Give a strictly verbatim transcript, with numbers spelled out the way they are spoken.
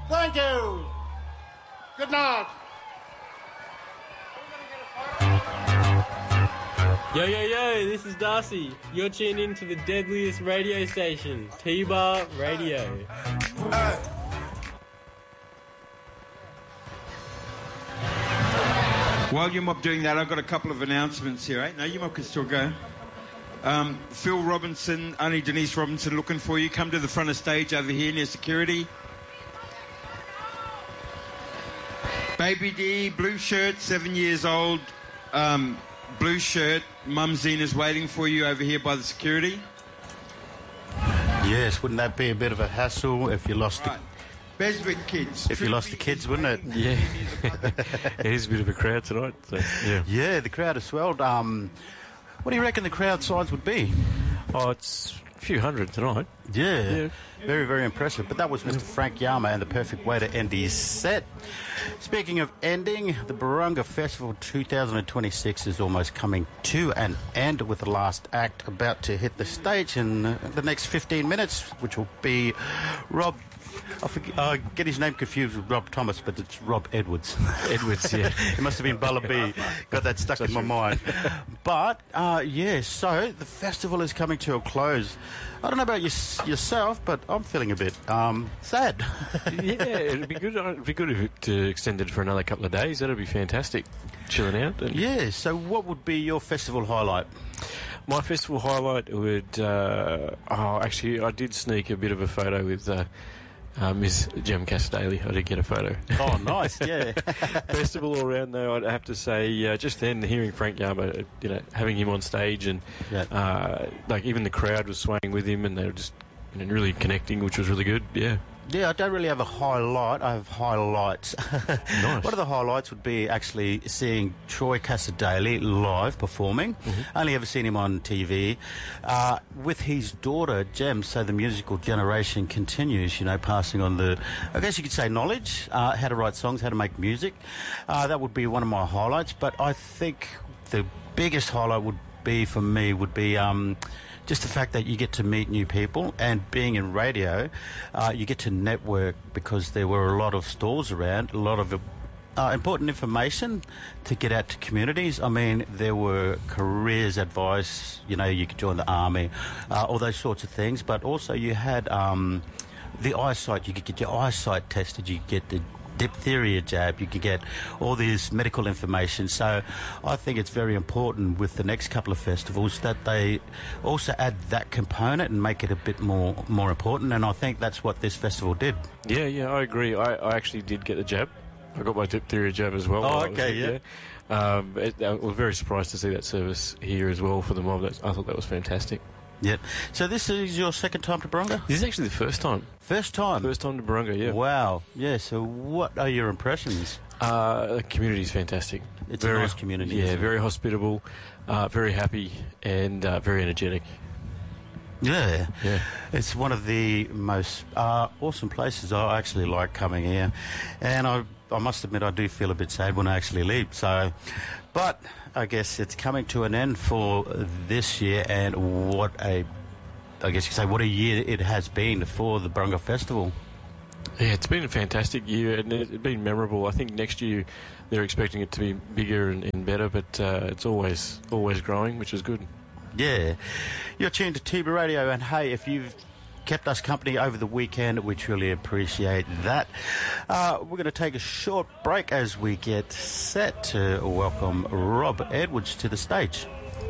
Thank you. Good night. Yo, yo, yo, this is Darcy. You're tuned in to the deadliest radio station, T-Bar Radio. Uh. While you're mob doing that, I've got a couple of announcements here, right? No, you mob can still go. Um, Phil Robinson, only Denise Robinson looking for you. Come to the front of stage over here near security. Baby D, blue shirt, seven years old, um, blue shirt. Mum Zena's waiting for you over here by the security. Yes, wouldn't that be a bit of a hassle if you lost right. the... Beswick kids. If you lost the kids, wouldn't it? Yeah. It is a bit of a crowd tonight. So, yeah. Yeah, the crowd has swelled. Um, what do you reckon the crowd size would be? Oh, it's a few hundred tonight. Yeah. yeah. Very, very impressive. But that was Mister Frank Yama and the perfect way to end his set. Speaking of ending, the Barunga Festival twenty twenty-six is almost coming to an end with the last act about to hit the stage in the next fifteen minutes, which will be Rob... I forget, uh, get his name confused with Rob Thomas, but it's Rob Edwards. Edwards, yeah. It must have been Bullaby. Got that stuck in my mind. But, uh, yeah, so the festival is coming to a close. I don't know about you, yourself, but I'm feeling a bit um, sad. Yeah, it'd be good. It'd be good if it uh, extended for another couple of days. That'd be fantastic. Chilling out. And yeah. So, what would be your festival highlight? My festival highlight would. Uh, oh, actually, I did sneak a bit of a photo with. Uh, Uh, Miss Jem Casadale. I did get a photo. Oh, nice, yeah. Festival all around, though, I'd have to say, uh, just then, hearing Frank Yama, you know, having him on stage and, yeah. uh, like, even the crowd was swaying with him and they were just, you know, really connecting, which was really good, yeah. Yeah, I don't really have a highlight. I have highlights. Nice. One of the highlights would be actually seeing Troy Casadale live performing. Mm-hmm. Only ever seen him on T V. Uh, with his daughter, Jem, so the musical generation continues, you know, passing on the, I guess you could say, knowledge, uh, how to write songs, how to make music. Uh, that would be one of my highlights. But I think the biggest highlight would be, for me, would be... Um, just the fact that you get to meet new people, and being in radio, uh, you get to network because there were a lot of stalls around, a lot of uh, important information to get out to communities. I mean, there were careers advice, you know, you could join the army, uh, all those sorts of things, but also you had um, the eyesight, you could get your eyesight tested, you could get the diphtheria jab, you could get all this medical information. So I think it's very important with the next couple of festivals that they also add that component and make it a bit more more important, and I think that's what this festival did. Yeah, yeah, I agree. I, I actually did get the jab. I got my diphtheria jab as well. Oh, okay, yeah. Um, it, I was very surprised to see that service here as well for the mob. That's, I thought that was fantastic. Yep. So this is your second time to Barunga? This is actually the first time. First time? First time to Barunga, yeah. Wow. Yeah, so what are your impressions? Uh, the community's fantastic. It's very, a nice community. Yeah, very hospitable, uh, very happy, and uh, very energetic. Yeah. Yeah. It's one of the most uh, awesome places. I actually like coming here. And I, I must admit, I do feel a bit sad when I actually leave. So, but I guess it's coming to an end for this year, and what a, I guess you could say, what a year it has been for the Barunga Festival. Yeah, it's been a fantastic year, and it's been memorable. I think next year they're expecting it to be bigger and, and better, but uh, it's always always growing, which is good. Yeah. You're tuned to T-Bar Radio, and hey, if you've kept us company over the weekend, we truly appreciate that. Uh, we're going to take a short break as we get set to welcome Rob Edwards to the stage.